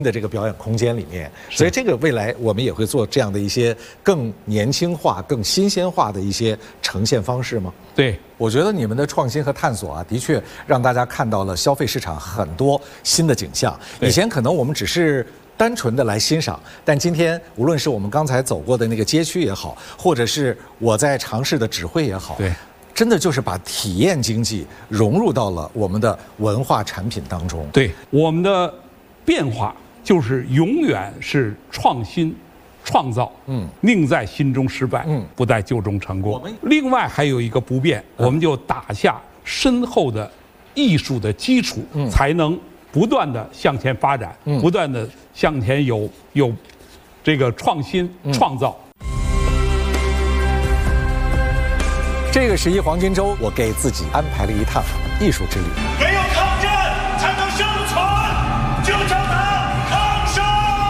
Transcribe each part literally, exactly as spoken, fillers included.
的这个表演空间里面，所以这个未来我们也会做这样的一些更年轻化、更新鲜化的一些呈现方式吗？ 对， 我觉得你们的创新和探索啊，的确让大家看到了消费市场很多新的景象。以前可能我们只是单纯的来欣赏，但今天无论是我们刚才走过的那个街区也好，或者是我在尝试的指挥也好， 对， 真的就是把体验经济融入到了我们的文化产品当中。 对，我们的变化就是永远是创新、创造，嗯，宁在心中失败，嗯，不在旧中成功。另外还有一个不变，嗯、我们就打下深厚的艺术的基础，嗯、才能不断的向前发展，嗯、不断的向前有有这个创新、嗯、创造。 这个十一黄金周，我给自己安排了一趟艺术之旅。 没有抗战才能生存，就叫它抗生。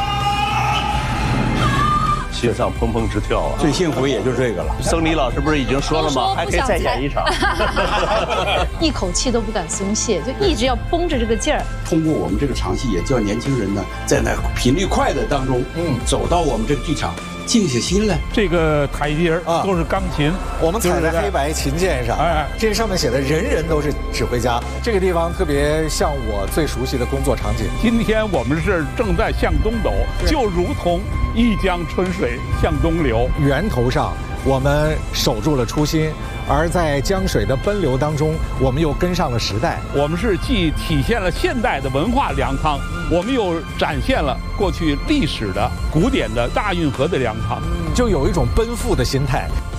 心上砰砰直跳啊！ 最幸福也就这个了。 僧尼老师不是已经说了吗？还可以再演一场。 一口气都不敢松懈，就一直要绷着这个劲儿。 通过我们这个场戏，也叫年轻人呢，在那频率快的当中，嗯，走到我们这个剧场。静下心来， 这个台阶儿都是钢琴， 我们踩在黑白琴键上，哎，这上面写的人人都是指挥家。这个地方特别像我最熟悉的工作场景。 今天我们是正在向东走，就如同一江春水向东流。 源头上我们守住了初心，而在江水的奔流当中，我们又跟上了时代。 我们是既体现了现代的文化粮仓，我们又展现了过去历史的古典的大运河的粮仓， 就有一种奔赴的心态。